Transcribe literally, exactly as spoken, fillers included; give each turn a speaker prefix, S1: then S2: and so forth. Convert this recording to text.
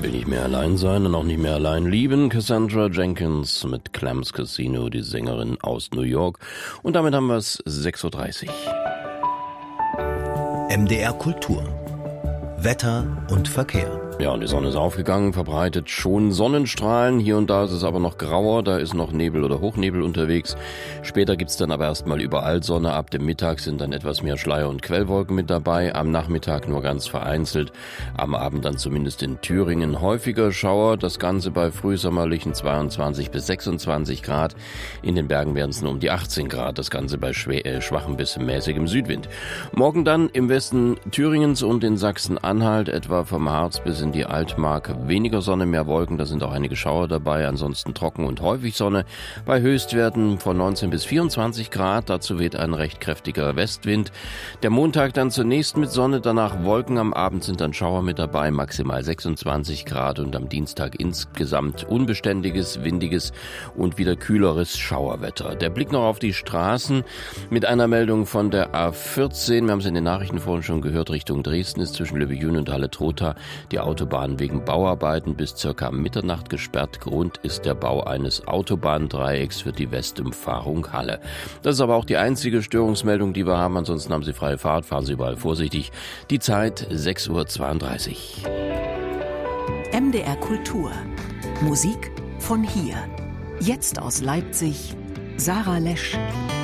S1: Will nicht mehr allein sein und auch nicht mehr allein lieben. Cassandra Jenkins mit Clams Casino, die Sängerin aus New York. Und damit haben wir es sechs Uhr dreißig.
S2: M D R Kultur. Wetter und Verkehr.
S1: Ja, und die Sonne ist aufgegangen, verbreitet schon Sonnenstrahlen. Hier und da ist es aber noch grauer, da ist noch Nebel oder Hochnebel unterwegs. Später gibt's dann aber erstmal überall Sonne. Ab dem Mittag sind dann etwas mehr Schleier- und Quellwolken mit dabei. Am Nachmittag nur ganz vereinzelt. Am Abend dann zumindest in Thüringen häufiger Schauer. Das Ganze bei frühsommerlichen zweiundzwanzig bis sechsundzwanzig Grad. In den Bergen werden es nur um die achtzehn Grad. Das Ganze bei schwer, äh, schwachem bis mäßigem Südwind. Morgen dann im Westen Thüringens und in Sachsen-Anhalt, etwa vom Harz bis in die Altmark, weniger Sonne, mehr Wolken, da sind auch einige Schauer dabei, ansonsten trocken und häufig Sonne, bei Höchstwerten von neunzehn bis vierundzwanzig Grad, dazu weht ein recht kräftiger Westwind. Der Montag dann zunächst mit Sonne, danach Wolken, am Abend sind dann Schauer mit dabei, maximal sechsundzwanzig Grad und am Dienstag insgesamt unbeständiges, windiges und wieder kühleres Schauerwetter. Der Blick noch auf die Straßen mit einer Meldung von der A vierzehn, wir haben es in den Nachrichten vorhin schon gehört, Richtung Dresden ist zwischen Löbejün und Halle-Trotha die Autobahn wegen Bauarbeiten bis circa Mitternacht gesperrt. Grund ist der Bau eines Autobahndreiecks für die Westumfahrung Halle. Das ist aber auch die einzige Störungsmeldung, die wir haben. Ansonsten haben Sie freie Fahrt, fahren Sie überall vorsichtig. Die Zeit sechs Uhr zweiunddreißig.
S3: M D R Kultur. Musik von hier. Jetzt aus Leipzig, Sarah Lesch.